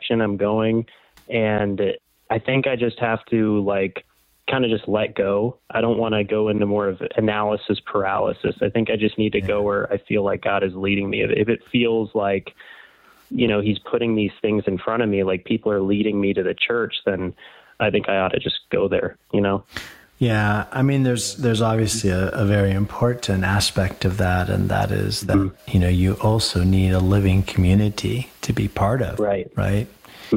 direction I'm going. And I think I just have to like kind of just let go. I don't want to go into more of analysis paralysis. I think I just need to go where I feel like God is leading me. If it feels like, you know, he's putting these things in front of me, like people are leading me to the church, then I think I ought to just go there, you know? Yeah. I mean, there's obviously a very important aspect of that. And that is that, you know, you also need a living community to be part of. Right. Right.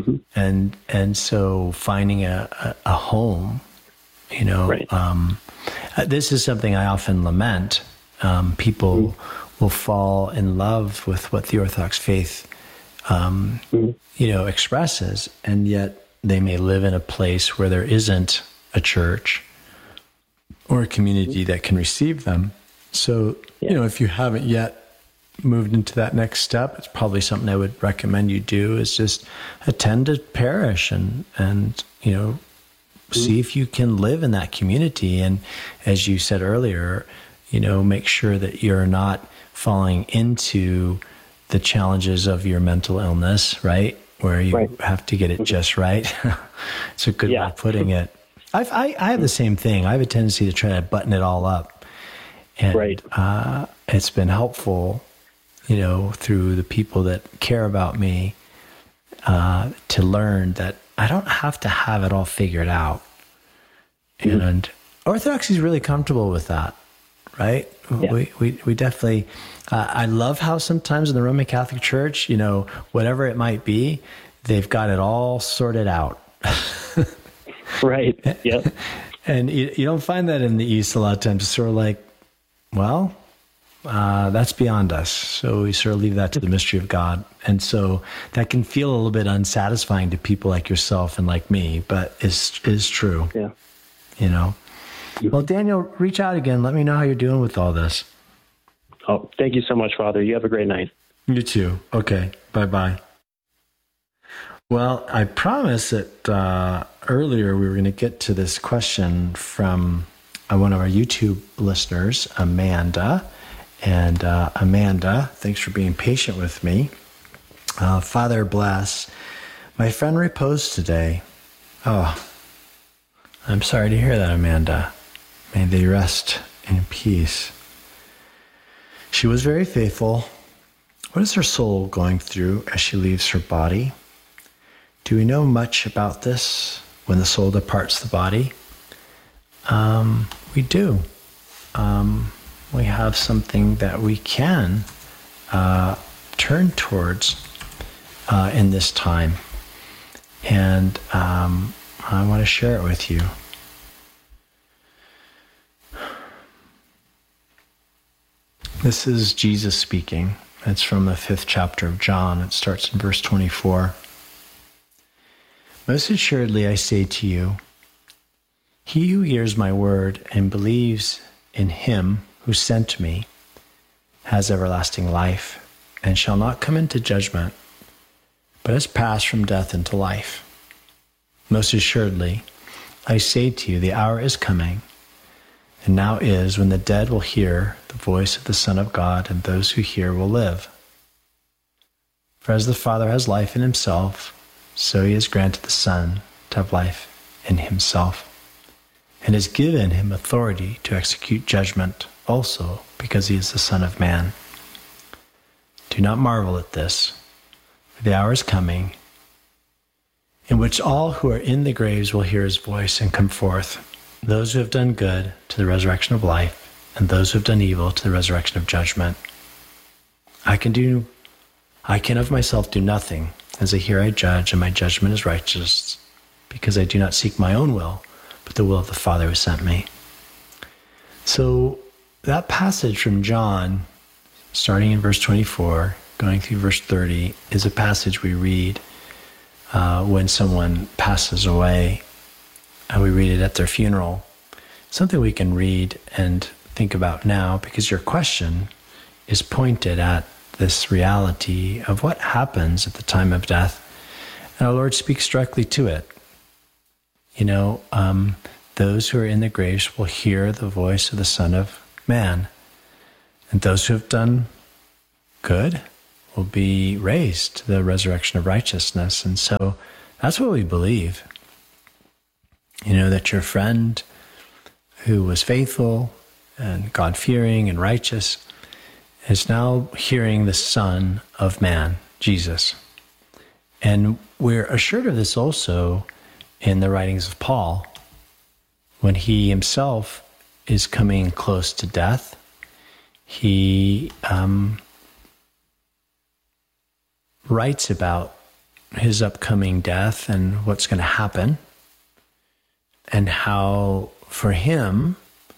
And so finding a home, you know, this is something I often lament. People will fall in love with what the Orthodox faith, you know, expresses, and yet they may live in a place where there isn't a church or a community that can receive them. So, you know, if you haven't yet moved into that next step, it's probably something I would recommend you do, is just attend a parish and you know, see if you can live in that community. And as you said earlier, you know, make sure that you're not falling into the challenges of your mental illness, right? Where you have to get it just right. It's a good way of putting it. I have the same thing. I have a tendency to try to button it all up. And it's been helpful, you know, through the people that care about me, to learn that I don't have to have it all figured out. And Orthodoxy is really comfortable with that, right? We definitely, I love how sometimes in the Roman Catholic Church, you know, whatever it might be, they've got it all sorted out. Right. Yep. And you don't find that in the East a lot of times. It's sort of like, well, that's beyond us. So we sort of leave that to the mystery of God. And so that can feel a little bit unsatisfying to people like yourself and like me, but is true. Yeah. You know? Well, Daniel, reach out again. Let me know how you're doing with all this. Oh, thank you so much, Father. You have a great night. You too. Okay. Bye-bye. Well, I promised that earlier we were going to get to this question from one of our YouTube listeners, Amanda. And Amanda, thanks for being patient with me. Father bless. My friend reposed today. Oh, I'm sorry to hear that, Amanda. May they rest in peace. She was very faithful. What is her soul going through as she leaves her body? Do we know much about this when the soul departs the body? We do. We have something that we can turn towards in this time. And I want to share it with you. This is Jesus speaking. It's from the 5th chapter of John. It starts in verse 24. Most assuredly I say to you, he who hears my word and believes in him who sent me has everlasting life and shall not come into judgment, but has passed from death into life. Most assuredly, I say to you, the hour is coming, and now is, when the dead will hear the voice of the Son of God, and those who hear will live. For as the Father has life in himself, so he has granted the Son to have life in himself, and has given him authority to execute judgment also, because he is the Son of Man. Do not marvel at this, for the hour is coming, in which all who are in the graves will hear his voice and come forth, those who have done good to the resurrection of life, and those who have done evil to the resurrection of judgment. I can of myself do nothing. As I hear I judge, and my judgment is righteous, because I do not seek my own will, but the will of the Father who sent me. So that passage from John, starting in verse 24, going through verse 30, is a passage we read when someone passes away, and we read it at their funeral. Something we can read and think about now, because your question is pointed at this reality of what happens at the time of death. And our Lord speaks directly to it. You know, those who are in the graves will hear the voice of the Son of Man. And those who have done good will be raised to the resurrection of righteousness. And so that's what we believe. That your friend who was faithful and God-fearing and righteous is now hearing the Son of Man, Jesus. And we're assured of this also in the writings of Paul, when he himself is coming close to death. He writes about his upcoming death and what's going to happen, and how for him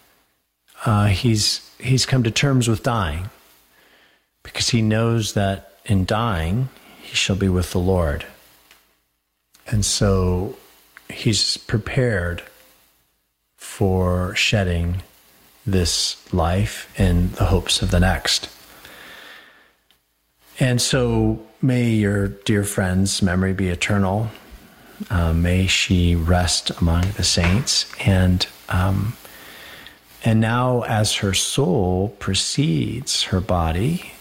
he's come to terms with dying, because he knows that in dying he shall be with the Lord. And so he's prepared for shedding this life in the hopes of the next. And so may your dear friend's memory be eternal. May she rest among the saints. And now as her soul precedes her body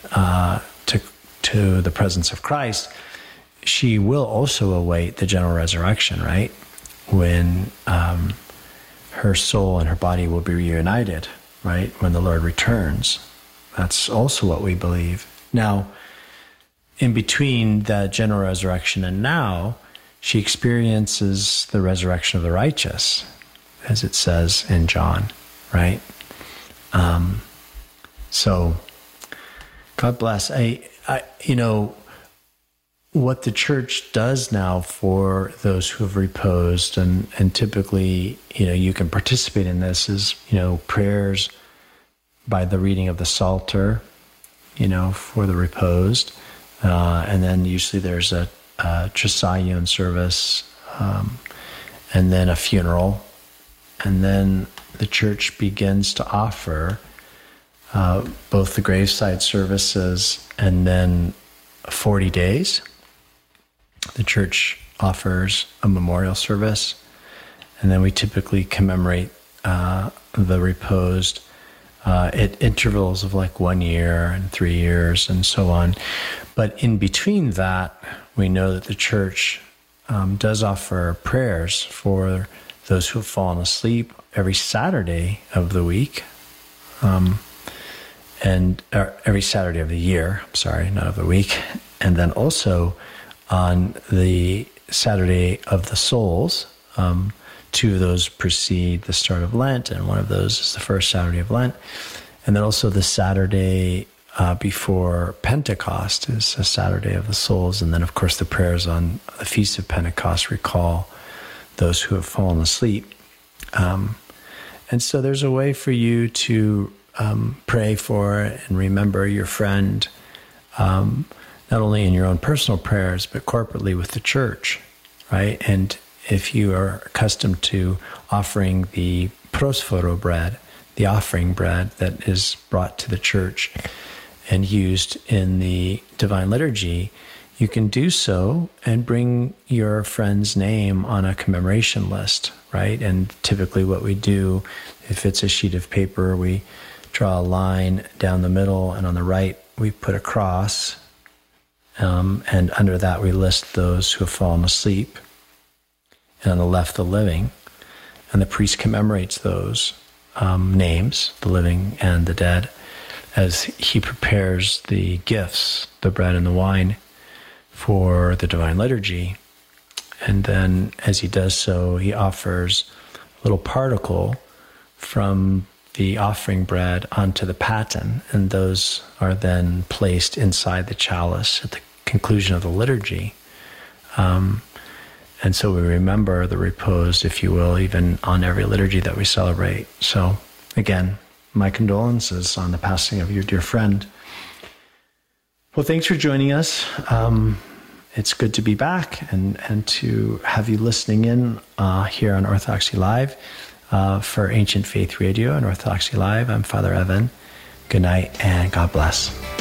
to the presence of Christ, she will also await the general resurrection, right? When her soul and her body will be reunited, right? When the Lord returns. That's also what we believe. Now, in between the general resurrection and now, she experiences the resurrection of the righteous, as it says in John, right? So, God bless. What the church does now for those who have reposed, and typically, you can participate in this, is, prayers by the reading of the Psalter, for the reposed. And then usually there's a Trisagion service, and then a funeral. And then the church begins to offer both the graveside services and then 40 days. The church offers a memorial service, and then we typically commemorate the reposed at intervals of like 1 year and 3 years and so on. But in between that, we know that the church does offer prayers for those who have fallen asleep every Saturday of the week, and every Saturday of the year, not of the week. And then also on the Saturday of the Souls, two of those precede the start of Lent, and one of those is the first Saturday of Lent. And then also the Saturday before Pentecost is a Saturday of the Souls. And then, of course, the prayers on the Feast of Pentecost recall those who have fallen asleep. And so there's a way for you to pray for and remember your friend, not only in your own personal prayers, but corporately with the church, right? And if you are accustomed to offering the prosphoro bread, the offering bread that is brought to the church and used in the Divine Liturgy, you can do so and bring your friend's name on a commemoration list, right? And typically what we do, if it's a sheet of paper, we draw a line down the middle, and on the right we put a cross, and under that we list those who have fallen asleep, and on the left the living, and the priest commemorates those names, the living and the dead, as he prepares the gifts, the bread and the wine, for the Divine Liturgy. And then as he does so, he offers a little particle from the offering bread onto the paten, and those are then placed inside the chalice at the conclusion of the liturgy. And so we remember the reposed, if you will, even on every liturgy that we celebrate. So again, my condolences on the passing of your dear friend. Well, thanks for joining us. It's good to be back and to have you listening in here on Orthodoxy Live for Ancient Faith Radio and Orthodoxy Live. I'm Father Evan. Good night and God bless.